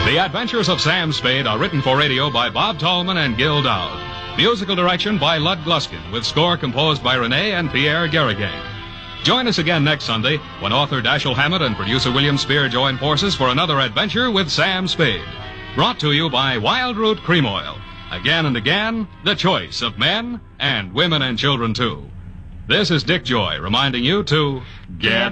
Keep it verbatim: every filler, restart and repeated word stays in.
The Adventures of Sam Spade are written for radio by Bob Tallman and Gil Dowd. Musical direction by Lud Gluskin, with score composed by Renee and Pierre Garrigain. Join us again next Sunday when author Dashiell Hammett and producer William Spear join forces for another adventure with Sam Spade. Brought to you by Wild Root Cream Oil. Again and again, the choice of men and women and children, too. This is Dick Joy reminding you to get